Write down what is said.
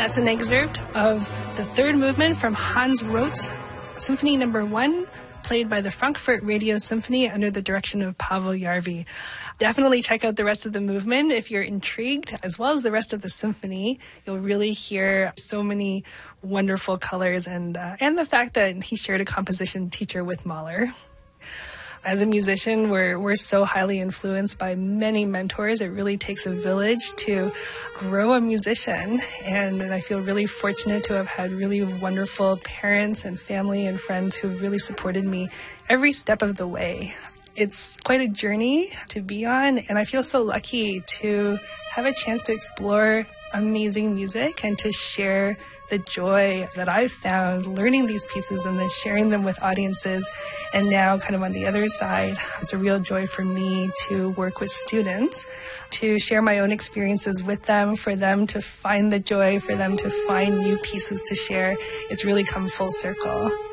That's an excerpt of the third movement from Hans Roth's Symphony No. 1, played by the Frankfurt Radio Symphony under the direction of Pavel Jarvi. Definitely check out the rest of the movement if you're intrigued, as well as the rest of the symphony. You'll really hear so many wonderful colors and the fact that he shared a composition teacher with Mahler. As a musician, we're so highly influenced by many mentors. It really takes a village to grow a musician. And I feel really fortunate to have had really wonderful parents and family and friends who really supported me every step of the way. It's quite a journey to be on, and I feel so lucky to have a chance to explore amazing music and to share the joy that I've found learning these pieces and then sharing them with audiences. And now kind of on the other side, it's a real joy for me to work with students, to share my own experiences with them, for them to find the joy, for them to find new pieces to share. It's really come full circle.